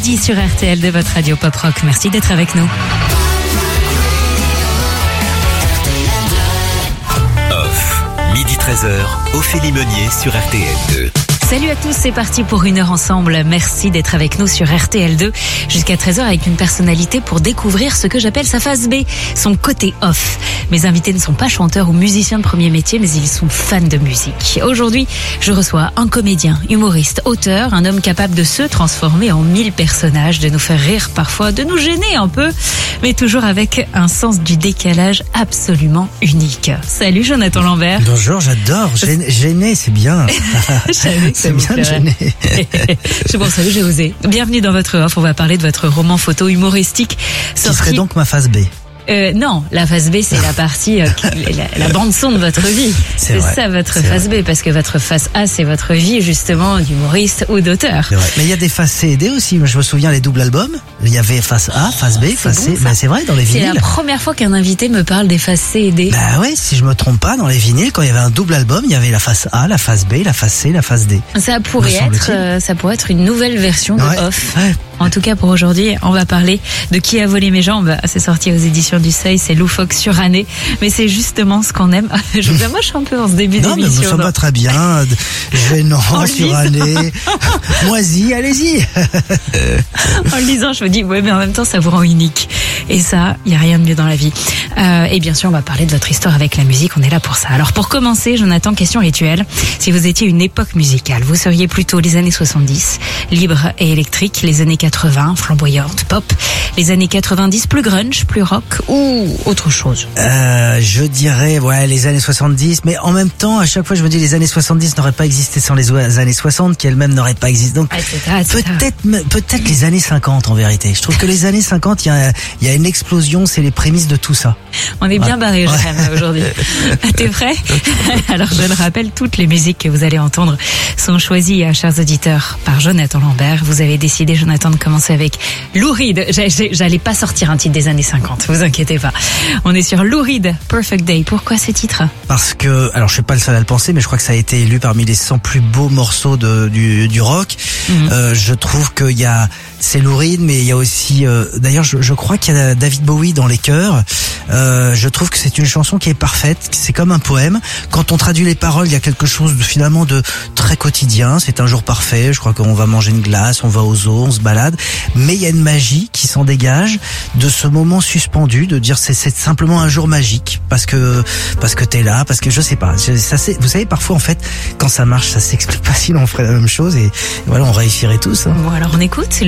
midi sur RTL de votre radio Pop Rock. Merci d'être avec nous. Off, midi 13h, Ophélie Meunier sur RTL2. Salut à tous, c'est parti pour une heure ensemble. Merci d'être avec nous sur RTL2 jusqu'à 13h avec une personnalité pour découvrir ce que j'appelle sa phase B, son côté off. Mes invités ne sont pas chanteurs ou musiciens de premier métier, mais ils sont fans de musique. Aujourd'hui, je reçois un comédien, humoriste, auteur, un homme capable de se transformer en 1000 personnages, de nous faire rire parfois, de nous gêner un peu, mais toujours avec un sens du décalage absolument unique. Salut Jonathan Lambert. Bonjour, j'adore. Gêner, c'est bien. C'est bien de gêner. C'est pour ça que j'ai osé. Bienvenue dans votre off. On va parler de votre roman photo humoristique. Qui serait donc ma phase B. Non, la phase B, c'est la partie, la bande-son de votre vie. C'est ça votre phase B, parce que votre phase A, c'est votre vie, justement, d'humoriste ou d'auteur. Mais il y a des phases C et D aussi. Je me souviens, les doubles albums, il y avait phase A, phase B, phase C. Mais c'est vrai, dans les vinyles. C'est la première fois qu'un invité me parle des phases C et D. Bah ouais, si je me trompe pas, dans les vinyles, quand il y avait un double album, il y avait la phase A, la phase B, la phase C, la phase D. Ça pourrait être une nouvelle version de Off. Ouais. En tout cas, pour aujourd'hui, on va parler de Qui a volé mes jambes. C'est sorti aux éditions du Seuil, c'est loufoque, suranné. Mais c'est justement ce qu'on aime. Moi, je suis un peu en ce début d'émission. Non, mais ça va très bien. Gênant, suranné, moisi, allez-y. En le lisant, je me dis, ouais, mais en même temps, ça vous rend unique. Et ça, il n'y a rien de mieux dans la vie. Et bien sûr, on va parler de votre histoire avec la musique. On est là pour ça. Alors, pour commencer, Jonathan, question rituelle. Si vous étiez une époque musicale, vous seriez plutôt les années 70, libre et électrique, les années 80, flamboyante, pop, les années 90, plus grunge, plus rock ou autre chose? Je dirais, les années 70, mais en même temps, à chaque fois, je me dis, les années 70 n'auraient pas existé sans les années 60, qui elles-mêmes n'auraient pas existé. Donc, peut-être les années 50, en vérité. Je trouve que les années 50, il y a une explosion, c'est les prémices de tout ça. On est bien barré, aujourd'hui. T'es prêt? Alors, je le rappelle, toutes les musiques que vous allez entendre sont choisies, chers auditeurs, par Jonathan Lambert. Vous avez décidé, Jonathan, de commencer avec Lou Reed. J'allais pas sortir un titre des années 50, vous inquiétez pas. On est sur Lou Reed, Perfect Day. Pourquoi ce titre? Parce que, alors je suis pas le seul à le penser, mais je crois que ça a été élu parmi les 100 plus beaux morceaux du rock. Je trouve c'est Lou Reed, mais il y a aussi, d'ailleurs je crois qu'il y a David Bowie dans les chœurs. Je trouve que c'est une chanson qui est parfaite, c'est comme un poème. Quand on traduit les paroles, il y a quelque chose finalement de très quotidien. C'est un jour parfait, je crois qu'on va manger une glace, on va au zoo, on se balade. Mais il y a une magie qui s'en dégage de ce moment suspendu, de dire c'est simplement un jour magique, parce que t'es là, parce que je sais pas. Vous savez, parfois en fait, quand ça marche, ça s'explique pas, sinon on ferait la même chose et voilà, on réussirait tous. Bon, alors on écoute.